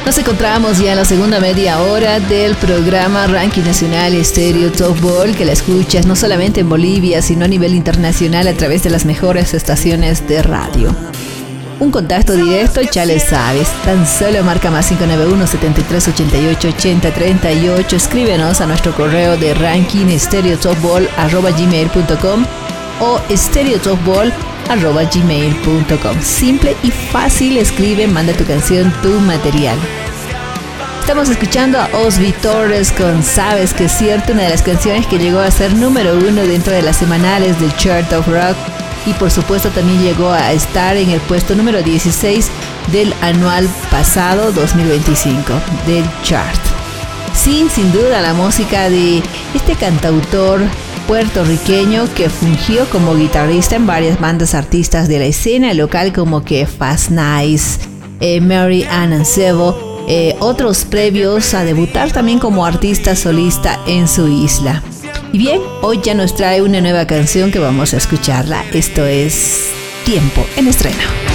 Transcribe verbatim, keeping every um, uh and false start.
Nos encontramos ya en la segunda media hora del programa Ranking Nacional Estéreo Top Ball, que la escuchas no solamente en Bolivia, sino a nivel internacional a través de las mejores estaciones de radio. Un contacto directo, ya le sabes, tan solo marca más cinco nueve uno, setenta y tres, ochenta y ocho, ochenta, treinta y ocho. Escríbenos a nuestro correo de ranking estéreo top ball arroba gmail punto com o estereotopball arroba gmail punto com. Simple y fácil, escribe, manda tu canción, tu material. Estamos escuchando a Osby Torres con Sabes que es cierto, una de las canciones que llegó a ser número uno dentro de las semanales del Chart of Rock y por supuesto también llegó a estar en el puesto número dieciséis del anual pasado dos mil veinticinco del chart. Sí, sin duda la música de este cantautor puertorriqueño que fungió como guitarrista en varias bandas artistas de la escena local como que Fast Nice, eh, Mary Ann Ancebo, eh, otros previos a debutar también como artista solista en su isla. Y bien, hoy ya nos trae una nueva canción que vamos a escucharla. Esto es Tiempo en Estreno.